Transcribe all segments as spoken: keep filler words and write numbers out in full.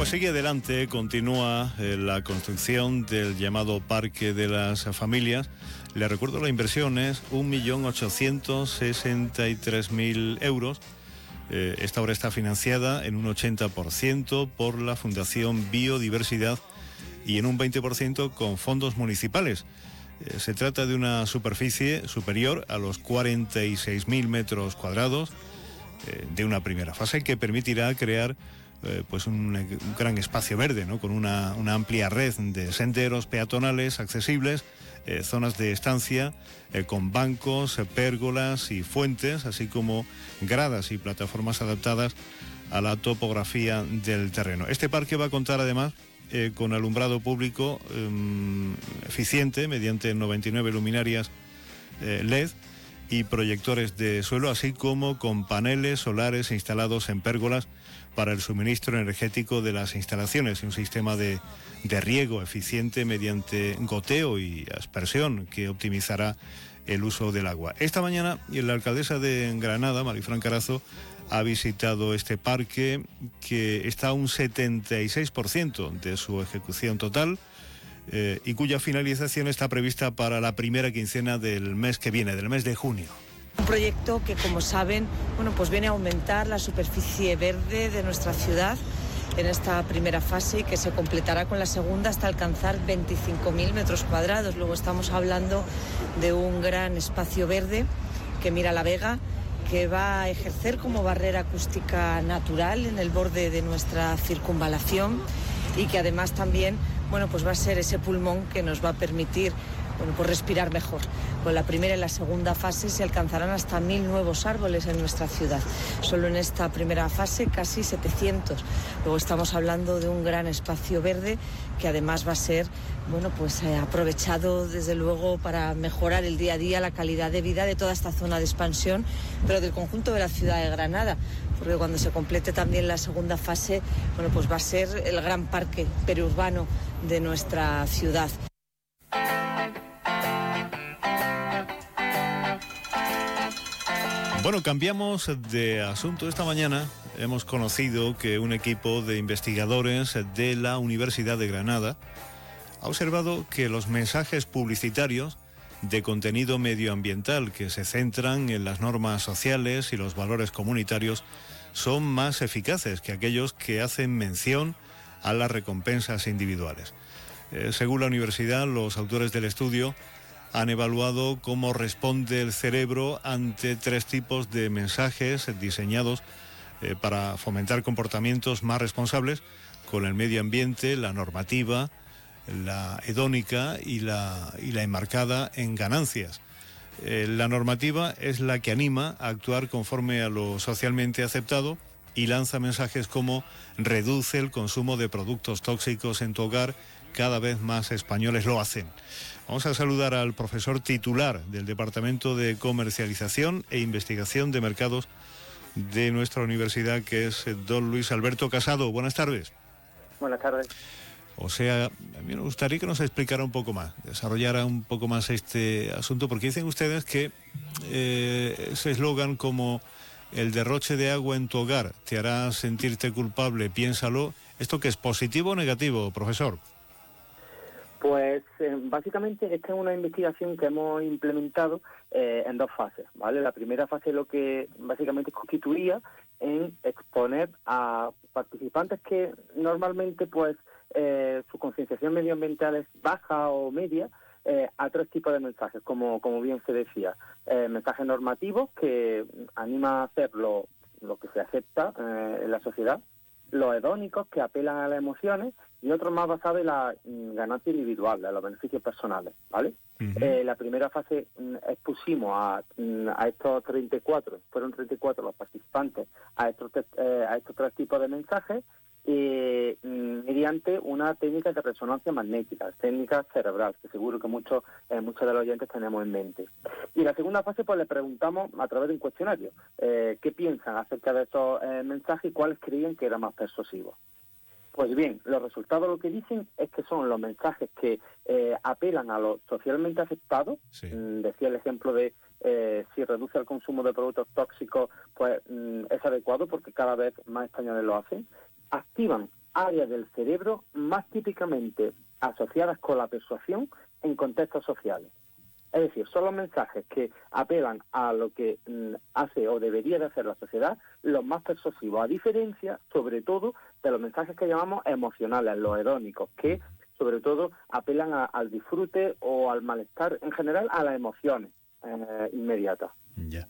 Pues sigue adelante, continúa eh, la construcción del llamado Parque de las Familias. Le recuerdo, la inversión es un millón ochocientos sesenta y tres mil euros. Eh, esta obra está financiada en un ochenta por ciento por la Fundación Biodiversidad y en un veinte por ciento con fondos municipales. Eh, se trata de una superficie superior a los cuarenta y seis mil metros cuadrados eh, de una primera fase que permitirá crear eh, pues un, un gran espacio verde, ¿no? Con una, una amplia red de senderos peatonales accesibles, eh, zonas de estancia eh, con bancos, eh, pérgolas y fuentes, así como gradas y plataformas adaptadas a la topografía del terreno. Este parque va a contar además Eh, con alumbrado público eh, eficiente mediante noventa y nueve luminarias eh, L E D y proyectores de suelo, así como con paneles solares instalados en pérgolas para el suministro energético de las instalaciones y un sistema de, de riego eficiente mediante goteo y aspersión que optimizará el uso del agua. Esta mañana la alcaldesa de Granada, Marifran Carazo, ha visitado este parque, que está a un setenta y seis por ciento de su ejecución total eh, y cuya finalización está prevista para la primera quincena del mes que viene, del mes de junio. Un proyecto que, como saben, bueno, pues viene a aumentar la superficie verde de nuestra ciudad en esta primera fase y que se completará con la segunda hasta alcanzar veinticinco mil metros cuadrados. Luego estamos hablando de un gran espacio verde que mira la Vega, que va a ejercer como barrera acústica natural en el borde de nuestra circunvalación y que además también, bueno, pues va a ser ese pulmón que nos va a permitir, bueno, pues respirar mejor. Con la primera y la segunda fase se alcanzarán hasta mil nuevos árboles en nuestra ciudad. Solo en esta primera fase casi setecientos. Luego estamos hablando de un gran espacio verde que además va a ser, bueno, pues eh, aprovechado desde luego para mejorar el día a día, la calidad de vida de toda esta zona de expansión, pero del conjunto de la ciudad de Granada, porque cuando se complete también la segunda fase, bueno, pues va a ser el gran parque periurbano de nuestra ciudad. Bueno, cambiamos de asunto. Esta mañana hemos conocido que un equipo de investigadores de la Universidad de Granada ha observado que los mensajes publicitarios de contenido medioambiental que se centran en las normas sociales y los valores comunitarios son más eficaces que aquellos que hacen mención a las recompensas individuales. Eh, según la universidad, los autores del estudio han evaluado cómo responde el cerebro ante tres tipos de mensajes diseñados eh, para fomentar comportamientos más responsables con el medio ambiente, la normativa, la hedónica y la, y la enmarcada en ganancias. Eh, la normativa es la que anima a actuar conforme a lo socialmente aceptado y lanza mensajes como reduce el consumo de productos tóxicos en tu hogar, cada vez más españoles lo hacen. Vamos a saludar al profesor titular del Departamento de Comercialización e Investigación de Mercados de nuestra universidad, que es don Luis Alberto Casado. Buenas tardes. Buenas tardes. O sea, a mí me gustaría que nos explicara un poco más, desarrollara un poco más este asunto, porque dicen ustedes que eh, ese eslogan como el derroche de agua en tu hogar te hará sentirte culpable, piénsalo, ¿esto qué es, positivo o negativo, profesor? Pues eh, básicamente esta es una investigación que hemos implementado eh, en dos fases, ¿vale? La primera fase lo que básicamente constituía en exponer a participantes que normalmente pues eh, su concienciación medioambiental es baja o media, eh, a tres tipos de mensajes, como, como bien se decía. Eh, mensajes normativos que anima a hacer lo, lo que se acepta eh, en la sociedad, los hedónicos que apelan a las emociones y otros más basados en la mm, ganancia individual, de los beneficios personales, ¿vale? Uh-huh. Eh, la primera fase mm, expusimos a, mm, a estos treinta y cuatro, fueron treinta y cuatro los participantes, a estos, eh, a estos tres tipos de mensajes eh, mm, mediante una técnica de resonancia magnética, técnica cerebral, que seguro que muchos eh, muchos de los oyentes tenemos en mente. Y la segunda fase pues le preguntamos a través de un cuestionario eh, qué piensan acerca de esos eh, mensajes y cuáles creían que eran más persuasivos. Pues bien, los resultados lo que dicen es que son los mensajes que eh, apelan a lo socialmente aceptado. Sí. Mm, decía el ejemplo de eh, si reduce el consumo de productos tóxicos, pues mm, es adecuado porque cada vez más españoles lo hacen. Activan áreas del cerebro más típicamente asociadas con la persuasión en contextos sociales. Es decir, son los mensajes que apelan a lo que mm, hace o debería de hacer la sociedad los más persuasivos, a diferencia, sobre todo, de los mensajes que llamamos emocionales, los hedónicos, que sobre todo apelan a, al disfrute o al malestar, en general a las emociones eh, inmediatas. Ya.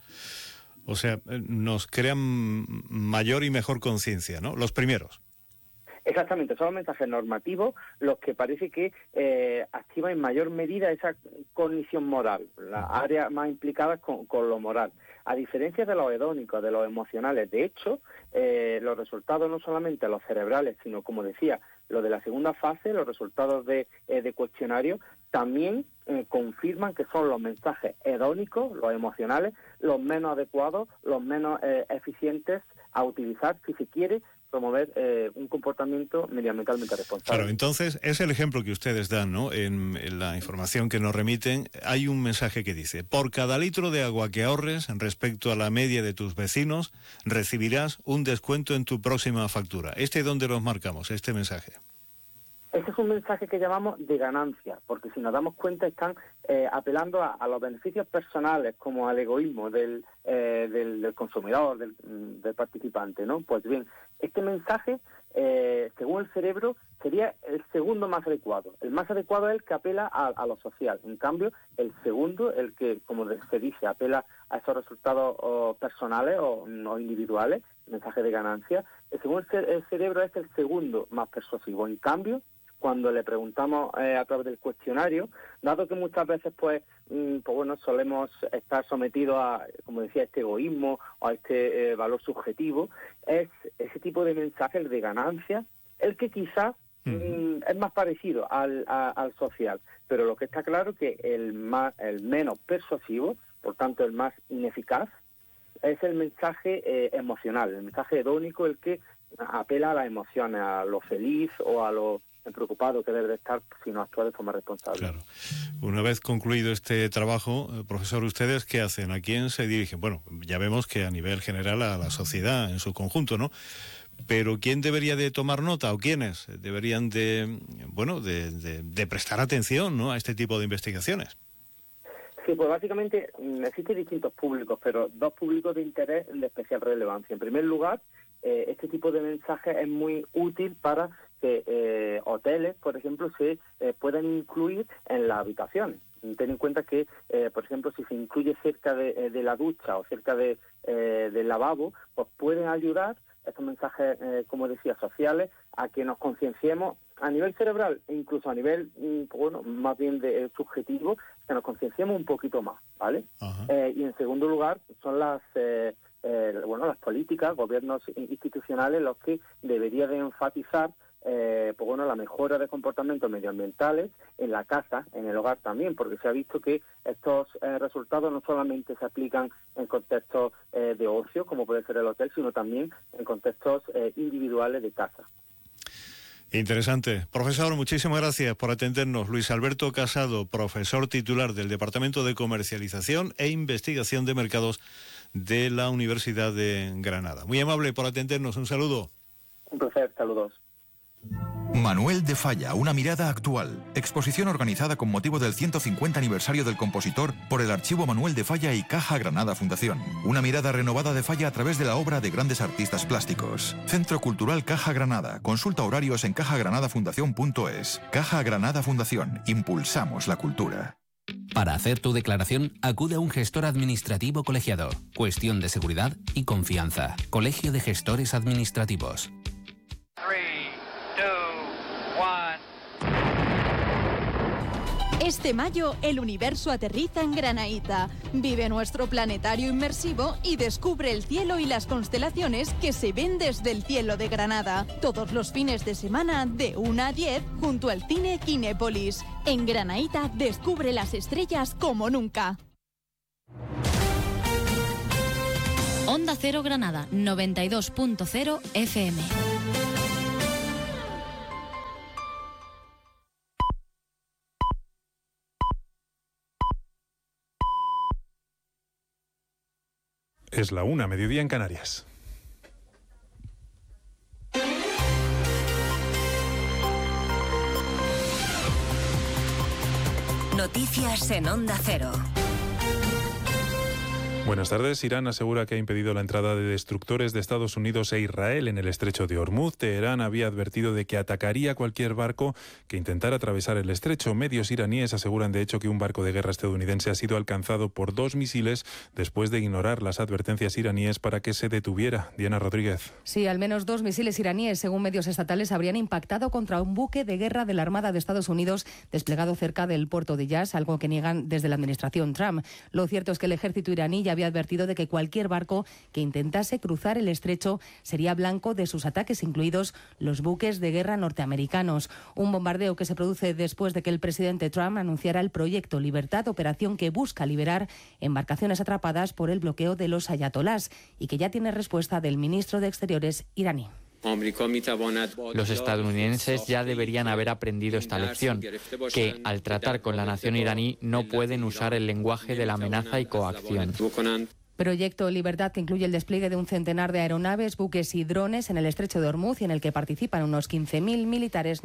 O sea, nos crean mayor y mejor conciencia, ¿no? Los primeros. Exactamente, son los mensajes normativos los que parece que eh, activan en mayor medida esa cognición moral, las áreas más implicadas con, con lo moral. A diferencia de los hedónicos, de los emocionales, de hecho, eh, los resultados no solamente los cerebrales, sino, como decía, lo de la segunda fase, los resultados de, eh, de cuestionario, también eh, confirman que son los mensajes hedónicos, los emocionales, los menos adecuados, los menos eh, eficientes a utilizar, si se quiere, promover eh, un comportamiento medioambientalmente responsable. Claro, entonces es el ejemplo que ustedes dan, ¿no? En, en la información que nos remiten hay un mensaje que dice: por cada litro de agua que ahorres respecto a la media de tus vecinos, recibirás un descuento en tu próxima factura. ¿Este dónde los marcamos, este mensaje? Este es un mensaje que llamamos de ganancia, porque si nos damos cuenta están eh, apelando a, a los beneficios personales, como al egoísmo del, eh, del, del consumidor, del, del participante, ¿no? Pues bien, este mensaje, eh, según el cerebro, sería el segundo más adecuado. El más adecuado es el que apela a, a lo social. En cambio, el segundo, el que, como se dice, apela a esos resultados o personales o, o individuales, mensaje de ganancia, según el, el cerebro es el segundo más persuasivo. En cambio, cuando le preguntamos eh, a través del cuestionario, dado que muchas veces pues, mm, pues bueno, solemos estar sometidos a, como decía, este egoísmo o a este eh, valor subjetivo, es ese tipo de mensaje, el de ganancia, el que quizás mm, es más parecido al, a, al social. Pero lo que está claro es que el, más, el menos persuasivo, por tanto el más ineficaz, es el mensaje eh, emocional, el mensaje hedónico, el que apela a las emociones, a lo feliz o a lo preocupado que debe de estar si no actúa de forma responsable. Claro. Una vez concluido este trabajo, profesor, ¿ustedes qué hacen? ¿A quién se dirigen? Bueno, ya vemos que a nivel general a la sociedad en su conjunto, ¿no? Pero ¿quién debería de tomar nota o quiénes deberían de, bueno, de, de, de prestar atención, ¿no?, a este tipo de investigaciones? Sí, pues básicamente existen distintos públicos, pero dos públicos de interés de especial relevancia. En primer lugar, eh, este tipo de mensajes es muy útil para que eh, hoteles, por ejemplo, se eh, puedan incluir en las habitaciones. Ten en cuenta que, eh, por ejemplo, si se incluye cerca de, de la ducha o cerca de, eh, del lavabo, pues pueden ayudar estos mensajes, eh, como decía, sociales, a que nos concienciemos a nivel cerebral e incluso a nivel, bueno, más bien de, eh, subjetivo, que nos concienciemos un poquito más, ¿vale? Eh, y en segundo lugar, son las eh, eh, bueno las políticas, gobiernos institucionales los que deberían de enfatizar Eh, pues bueno, la mejora de comportamientos medioambientales en la casa, en el hogar también, porque se ha visto que estos eh, resultados no solamente se aplican en contextos eh, de ocio, como puede ser el hotel, sino también en contextos eh, individuales de casa. Interesante. Profesor, muchísimas gracias por atendernos. Luis Alberto Casado, profesor titular del Departamento de Comercialización e Investigación de Mercados de la Universidad de Granada. Muy amable por atendernos. Un saludo. Un placer. Saludos. Manuel de Falla, una mirada actual. Exposición organizada con motivo del ciento cincuenta aniversario del compositor por el Archivo Manuel de Falla y Caja Granada Fundación. Una mirada renovada de Falla a través de la obra de grandes artistas plásticos. Centro Cultural Caja Granada. Consulta horarios en caja granada fundación punto es. Caja Granada Fundación. Impulsamos la cultura. Para hacer tu declaración, acude a un gestor administrativo colegiado. Cuestión de seguridad y confianza. Colegio de Gestores Administrativos. Este mayo, el universo aterriza en Granaíta. Vive nuestro planetario inmersivo y descubre el cielo y las constelaciones que se ven desde el cielo de Granada. Todos los fines de semana, de una a diez, junto al Cine Kinépolis. En Granaíta, descubre las estrellas como nunca. Onda Cero Granada, noventa y dos punto cero F M. Es la una, mediodía en Canarias. Noticias en Onda Cero. Buenas tardes. Irán asegura que ha impedido la entrada de destructores de Estados Unidos e Israel en el estrecho de Hormuz. Teherán había advertido de que atacaría cualquier barco que intentara atravesar el estrecho. Medios iraníes aseguran de hecho que un barco de guerra estadounidense ha sido alcanzado por dos misiles después de ignorar las advertencias iraníes para que se detuviera. Diana Rodríguez. Sí, al menos dos misiles iraníes, según medios estatales, habrían impactado contra un buque de guerra de la Armada de Estados Unidos desplegado cerca del puerto de Yas, algo que niegan desde la administración Trump. Lo cierto es que el ejército iraní ya había advertido de que cualquier barco que intentase cruzar el estrecho sería blanco de sus ataques, incluidos los buques de guerra norteamericanos. Un bombardeo que se produce después de que el presidente Trump anunciara el proyecto Libertad, operación que busca liberar embarcaciones atrapadas por el bloqueo de los ayatolás y que ya tiene respuesta del ministro de Exteriores iraní. Los estadounidenses ya deberían haber aprendido esta lección, que al tratar con la nación iraní no pueden usar el lenguaje de la amenaza y coacción. Proyecto Libertad, que incluye el despliegue de un centenar de aeronaves, buques y drones en el estrecho de Hormuz y en el que participan unos quince mil militares